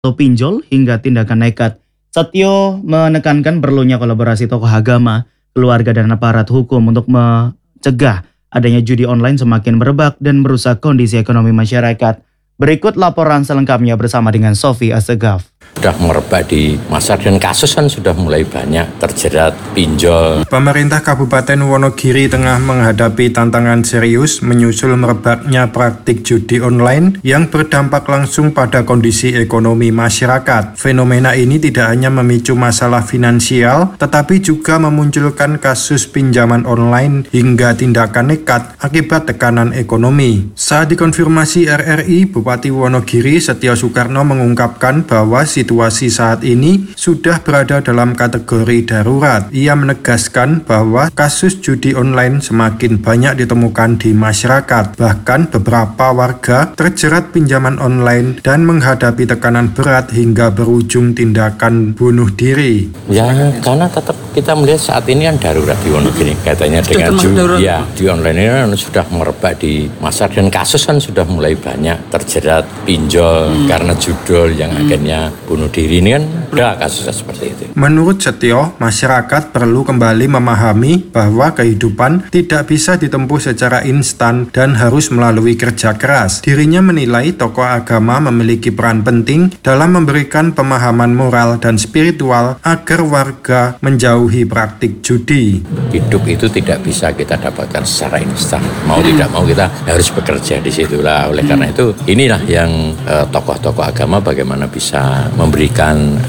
atau pinjol hingga tindakan nekat. Setio menekankan perlunya kolaborasi tokoh agama, keluarga dan aparat hukum untuk mencegah adanya judi online semakin merebak dan merusak kondisi ekonomi masyarakat. Berikut laporan selengkapnya bersama dengan Sofi Assegaf. Sudah merebak di masyarakat dan kasus kan sudah mulai banyak terjerat pinjol. Pemerintah Kabupaten Wonogiri tengah menghadapi tantangan serius menyusul merebaknya praktik judi online yang berdampak langsung pada kondisi ekonomi masyarakat. Fenomena ini tidak hanya memicu masalah finansial, tetapi juga memunculkan kasus pinjaman online hingga tindakan nekat akibat tekanan ekonomi. Saat dikonfirmasi RRI, Bupati Wonogiri Setio Soekarno mengungkapkan bahwa situasi saat ini sudah berada dalam kategori darurat. Ia menegaskan bahwa kasus judi online semakin banyak ditemukan di masyarakat. Bahkan beberapa warga terjerat pinjaman online dan menghadapi tekanan berat hingga berujung tindakan bunuh diri. Ya, karena tetap kita melihat saat ini kan darurat di Wonogiri. Katanya dengan judi di online ini kan sudah merebak di masyarakat dan kasus kan sudah mulai banyak terjerat pinjol karena judul yang akhirnya bunuh diri. Ini kan ada kasusnya seperti itu. Menurut Setio, masyarakat perlu kembali memahami bahwa kehidupan tidak bisa ditempuh secara instan dan harus melalui kerja keras. Dirinya menilai tokoh agama memiliki peran penting dalam memberikan pemahaman moral dan spiritual agar warga menjauhi praktik judi. Hidup itu tidak bisa kita dapatkan secara instan. Mau tidak mau kita harus bekerja di situlah. Oleh karena itu, inilah yang tokoh-tokoh agama bagaimana bisa memberikan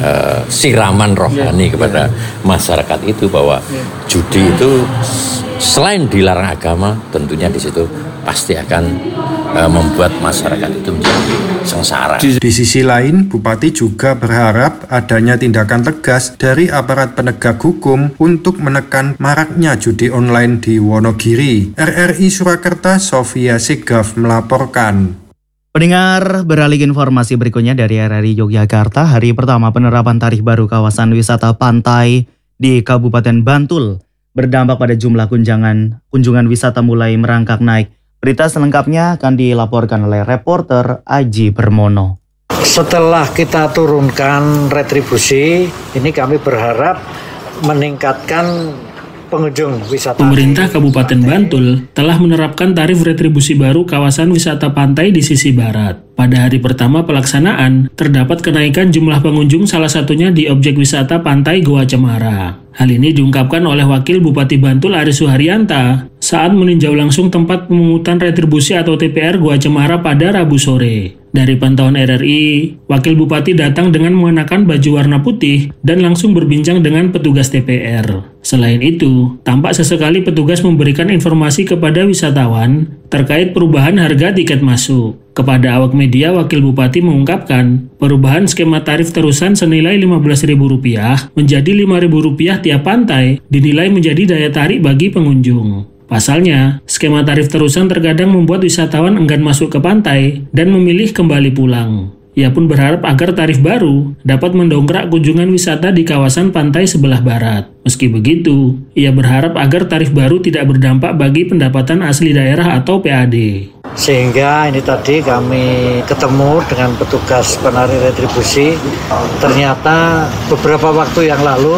siraman rohani kepada masyarakat itu bahwa judi itu selain dilarang agama, tentunya di situ pasti akan membuat masyarakat itu menjadi sengsara. Di sisi lain, Bupati juga berharap adanya tindakan tegas dari aparat penegak hukum untuk menekan maraknya judi online di Wonogiri. RRI Surakarta, Sofi Assegaf melaporkan. Pendengar, beralih informasi berikutnya dari RRI Yogyakarta. Hari pertama penerapan tarif baru kawasan wisata pantai di Kabupaten Bantul berdampak pada jumlah kunjungan wisata mulai merangkak naik. Berita selengkapnya akan dilaporkan oleh reporter Aji Permono. Setelah kita turunkan retribusi, ini kami berharap meningkatkan pengunjung wisata. Pemerintah Kabupaten Bantul telah menerapkan tarif retribusi baru kawasan wisata pantai di sisi barat. Pada hari pertama pelaksanaan, terdapat kenaikan jumlah pengunjung salah satunya di objek wisata Pantai Goa Cemara. Hal ini diungkapkan oleh Wakil Bupati Bantul Aris Suharyanta saat meninjau langsung tempat pemungutan retribusi atau TPR Goa Cemara pada Rabu sore. Dari pantauan RRI, Wakil Bupati datang dengan mengenakan baju warna putih dan langsung berbincang dengan petugas TPR. Selain itu, tampak sesekali petugas memberikan informasi kepada wisatawan terkait perubahan harga tiket masuk. Kepada awak media, Wakil Bupati mengungkapkan perubahan skema tarif terusan senilai Rp15.000 menjadi Rp5.000 tiap pantai dinilai menjadi daya tarik bagi pengunjung. Pasalnya, skema tarif terusan terkadang membuat wisatawan enggan masuk ke pantai dan memilih kembali pulang. Ia pun berharap agar tarif baru dapat mendongkrak kunjungan wisata di kawasan pantai sebelah barat. Meski begitu, ia berharap agar tarif baru tidak berdampak bagi pendapatan asli daerah atau PAD. Sehingga ini tadi kami ketemu dengan petugas penarik retribusi. Ternyata beberapa waktu yang lalu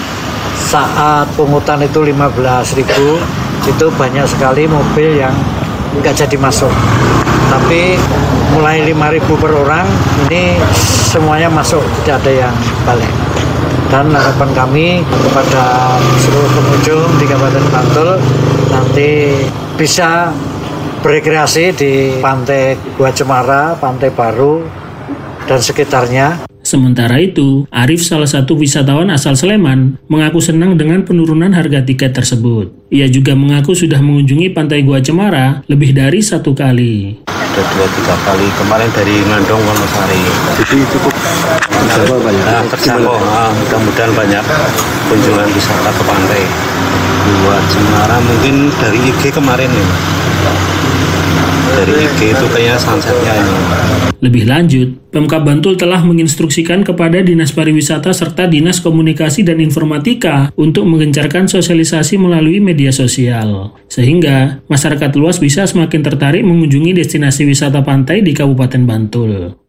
saat pungutan itu 15.000, itu banyak sekali mobil yang nggak jadi masuk. Tapi mulai 5.000 per orang ini semuanya masuk, tidak ada yang balik. Dan harapan kami kepada seluruh pengunjung di Kabupaten Bantul nanti bisa berekreasi di Pantai Goa Cemara, Pantai Baru, dan sekitarnya. Sementara itu, Arif, salah satu wisatawan asal Sleman, mengaku senang dengan penurunan harga tiket tersebut. Ia juga mengaku sudah mengunjungi Pantai Goa Cemara lebih dari 1 kali. Ada 2-3 kali kemarin dari Ngandong Wonosari. Jadi cukup terjangkau banyak. Terjangkau, mudah-mudahan banyak kunjungan wisata ke pantai. Goa Cemara mungkin dari IG kemarin ya. Dari IG itu kayaknya sunsetnya ini. Lebih lanjut, Pemkab Bantul telah menginstruksikan kepada Dinas Pariwisata serta Dinas Komunikasi dan Informatika untuk menggencarkan sosialisasi melalui media sosial, sehingga masyarakat luas bisa semakin tertarik mengunjungi destinasi wisata pantai di Kabupaten Bantul.